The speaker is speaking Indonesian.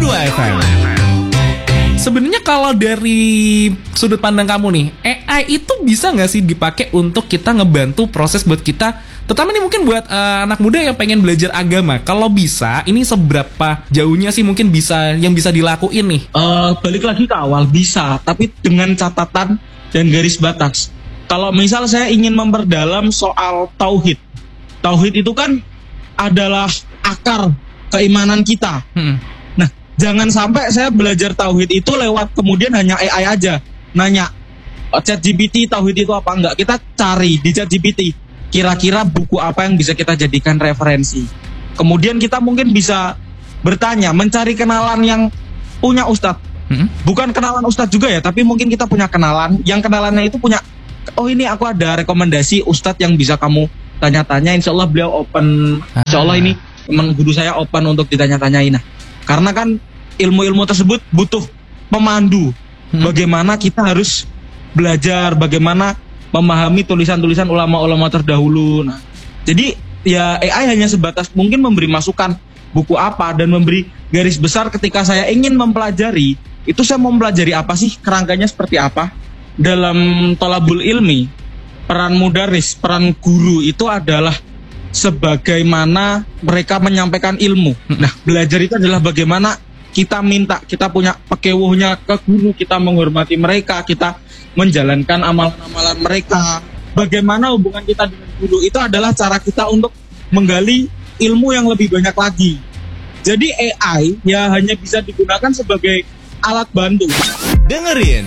FM. Sebenarnya kalau dari sudut pandang kamu nih, AI itu bisa nggak sih dipakai untuk kita ngebantu proses buat kita, terutama nih mungkin buat anak muda yang pengen belajar agama. Kalau bisa, ini seberapa jauhnya sih mungkin bisa yang bisa dilakuin nih? Balik lagi ke awal, bisa, tapi dengan catatan dan garis batas. Kalau misal saya ingin memperdalam soal tauhid, tauhid itu kan adalah akar keimanan kita. Nah, jangan sampai saya belajar tauhid itu lewat kemudian hanya AI aja. Nanya, ChatGPT tauhid itu apa enggak? Kita cari di ChatGPT, kira-kira buku apa yang bisa kita jadikan referensi. Kemudian kita mungkin bisa bertanya, mencari kenalan yang punya ustadz. Bukan kenalan ustadz juga ya, tapi mungkin kita punya kenalan, yang kenalannya itu punya, oh ini aku ada rekomendasi ustadz yang bisa kamu tanya-tanya, insya Allah beliau open, insya Allah ini teman guru saya open untuk ditanya-tanyain. Nah, karena kan ilmu-ilmu tersebut butuh pemandu. Bagaimana kita harus belajar, bagaimana memahami tulisan-tulisan ulama-ulama terdahulu. Nah, jadi ya AI hanya sebatas mungkin memberi masukan buku apa dan memberi garis besar ketika saya ingin mempelajari, itu saya mau mempelajari apa sih, kerangkanya seperti apa. Dalam thalabul ilmi, peran mudaris, peran guru itu adalah sebagaimana mereka menyampaikan ilmu. Nah, belajar itu adalah bagaimana kita minta, kita punya pekewuhnya ke guru, kita menghormati mereka, kita menjalankan amalan-amalan mereka. Bagaimana hubungan kita dengan guru, itu adalah cara kita untuk menggali ilmu yang lebih banyak lagi. Jadi AI ya hanya bisa digunakan sebagai alat bantu. Dengerin